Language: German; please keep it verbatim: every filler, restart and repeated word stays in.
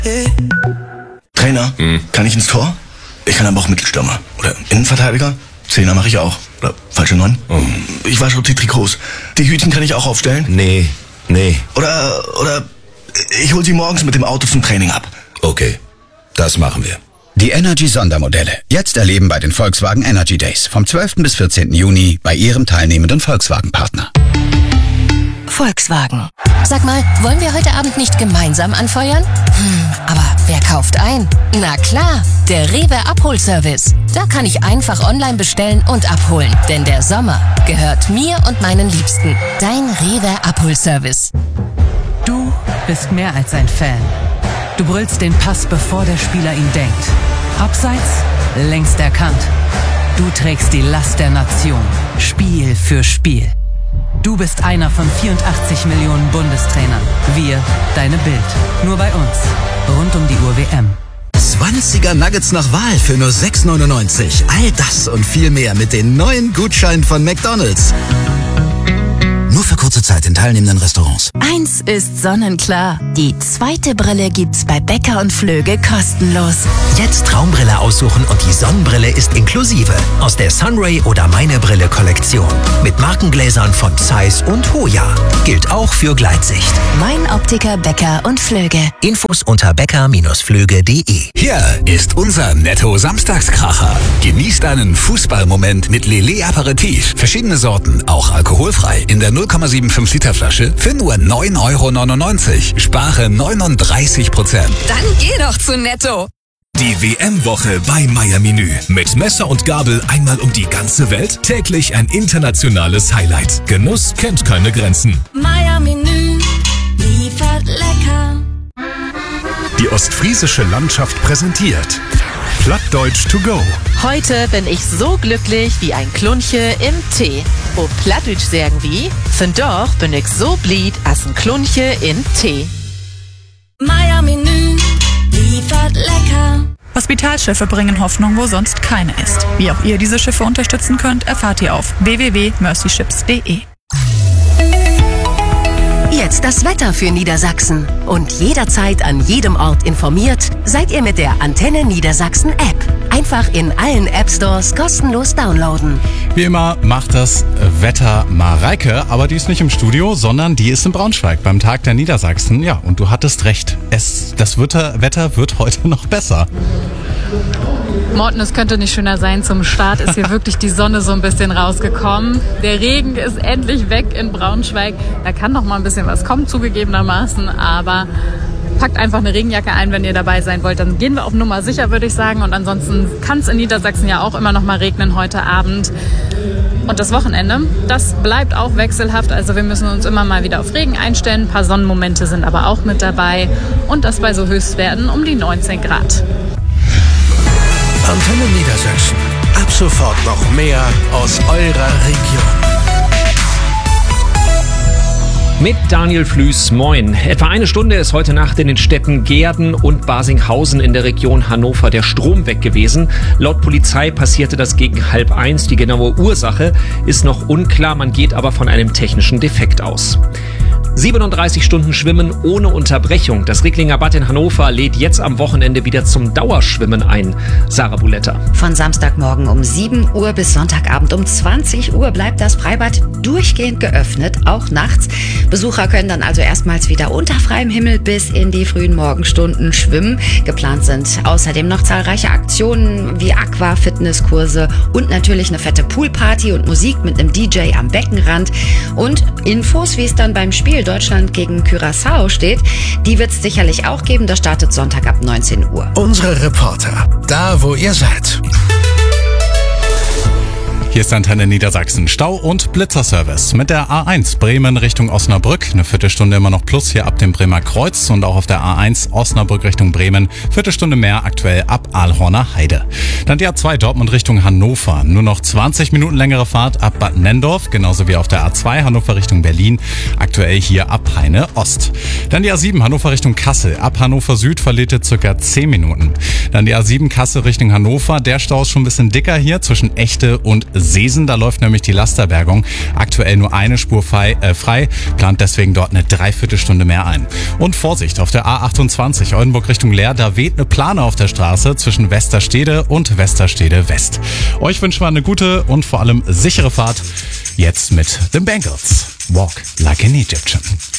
Trainer, hm. kann ich ins Tor? Ich kann aber auch Mittelstürmer. Oder Innenverteidiger? Zehner mache ich auch. Oder falsche Neun? Oh. Ich wasche auch die Trikots. Die Hütchen kann ich auch aufstellen? Nee, nee. Oder, oder ich hol sie morgens mit dem Auto zum Training ab. Okay, das machen wir. Die Energy-Sondermodelle. Jetzt erleben bei den Volkswagen Energy Days. Vom zwölften bis vierzehnten Juni bei Ihrem teilnehmenden Volkswagen-Partner. Volkswagen. Sag mal, wollen wir heute Abend nicht gemeinsam anfeuern? Hm, aber wer kauft ein? Na klar, der Rewe Abholservice. Da kann ich einfach online bestellen und abholen. Denn der Sommer gehört mir und meinen Liebsten. Dein Rewe Abholservice. Du bist mehr als ein Fan. Du brüllst den Pass, bevor der Spieler ihn denkt. Abseits, längst erkannt. Du trägst die Last der Nation. Spiel für Spiel. Du bist einer von vierundachtzig Millionen Bundestrainern. Wir, deine Bild. Nur bei uns. Rund um die Uhr W M. zwanziger Nuggets nach Wahl für nur sechs neunundneunzig. All das und viel mehr mit den neuen Gutscheinen von McDonald's. Nur für kurze Zeit in teilnehmenden Restaurants. Eins ist sonnenklar. Die zweite Brille gibt's bei Becker und Flöge kostenlos. Jetzt Traumbrille aussuchen und die Sonnenbrille ist inklusive. Aus der Sunray oder Meine Brille Kollektion. Mit Markengläsern von Zeiss und Hoya. Gilt auch für Gleitsicht. Mein Optiker Becker und Flöge. Infos unter becker Bindestrich flöge punkt de. Hier ist unser Netto-Samstagskracher. Genießt einen Fußballmoment mit Lillet Aperitif. Verschiedene Sorten, auch alkoholfrei. In der null Komma fünfundsiebzig Liter Flasche für nur neun Euro neunundneunzig. Spare neununddreißig Prozent. Dann geh doch zu Netto. Die W M-Woche bei Meier Menü. Mit Messer und Gabel einmal um die ganze Welt. Täglich ein internationales Highlight. Genuss kennt keine Grenzen. Meier Menü liefert lecker. Die ostfriesische Landschaft präsentiert Plattdeutsch to go. Heute bin ich so glücklich wie ein Klunche im Tee. O Plattdeutsch sagen wie, sind doch bin ich so blied als ein Klunche in Tee. Meier Menü liefert lecker. Hospitalschiffe bringen Hoffnung, wo sonst keine ist. Wie auch ihr diese Schiffe unterstützen könnt, erfahrt ihr auf w w w punkt mercy ships punkt de. Jetzt das Wetter für Niedersachsen. Und jederzeit an jedem Ort informiert, seid ihr mit der Antenne Niedersachsen App. Einfach in allen App Stores kostenlos downloaden. Wie immer macht das Wetter Mareike, aber die ist nicht im Studio, sondern die ist in Braunschweig beim Tag der Niedersachsen. Ja, und du hattest recht. Es, das Wetter wird heute noch besser. Morten, es könnte nicht schöner sein. Zum Start ist hier wirklich die Sonne so ein bisschen rausgekommen. Der Regen ist endlich weg in Braunschweig. Da kann noch mal ein bisschen was kommen, zugegebenermaßen. Aber packt einfach eine Regenjacke ein, wenn ihr dabei sein wollt. Dann gehen wir auf Nummer sicher, würde ich sagen. Und ansonsten kann es in Niedersachsen ja auch immer noch mal regnen heute Abend. Und das Wochenende, das bleibt auch wechselhaft. Also wir müssen uns immer mal wieder auf Regen einstellen. Ein paar Sonnenmomente sind aber auch mit dabei. Und das bei so Höchstwerten um die neunzehn Grad. Antenne Niedersachsen. Ab sofort noch mehr aus eurer Region. Mit Daniel Flüß, moin. Etwa eine Stunde ist heute Nacht in den Städten Gehrden und Barsinghausen in der Region Hannover der Strom weg gewesen. Laut Polizei passierte das gegen halb eins. Die genaue Ursache ist noch unklar, man geht aber von einem technischen Defekt aus. siebenunddreißig Stunden Schwimmen ohne Unterbrechung. Das Ricklinger Bad in Hannover lädt jetzt am Wochenende wieder zum Dauerschwimmen ein. Sarah Buletta. Von Samstagmorgen um sieben Uhr bis Sonntagabend um zwanzig Uhr bleibt das Freibad durchgehend geöffnet, auch nachts. Besucher können dann also erstmals wieder unter freiem Himmel bis in die frühen Morgenstunden schwimmen. Geplant sind außerdem noch zahlreiche Aktionen wie Aqua-Fitnesskurse und natürlich eine fette Poolparty und Musik mit einem D J am Beckenrand. Und Infos, wie es dann beim Spiel Deutschland gegen Curaçao steht, die wird es sicherlich auch geben. Das startet Sonntag ab neunzehn Uhr. Unsere Reporter, da wo ihr seid. Hier ist Antenne Niedersachsen. Stau- und Blitzerservice. Mit der A eins Bremen Richtung Osnabrück. Eine Viertelstunde immer noch plus hier ab dem Bremer Kreuz. Und auch auf der A eins Osnabrück Richtung Bremen. Viertelstunde mehr aktuell ab Ahlhorner Heide. Dann die A zwei Dortmund Richtung Hannover. Nur noch zwanzig Minuten längere Fahrt ab Bad Nendorf. Genauso wie auf der A zwei Hannover Richtung Berlin. Aktuell hier ab Heine Ost. Dann die A sieben Hannover Richtung Kassel. Ab Hannover Süd verliert ihr circa zehn Minuten. Dann die A sieben Kassel Richtung Hannover. Der Stau ist schon ein bisschen dicker hier zwischen Echte und Seesen. Da läuft nämlich die Lasterbergung. Aktuell nur eine Spur frei, äh, frei, plant deswegen dort eine Dreiviertelstunde mehr ein. Und Vorsicht, auf der A achtundzwanzig Oldenburg Richtung Leer, da weht eine Plane auf der Straße zwischen Westerstede und Westerstede West. Euch wünschen wir eine gute und vor allem sichere Fahrt. Jetzt mit den Bengals. Walk like an Egyptian.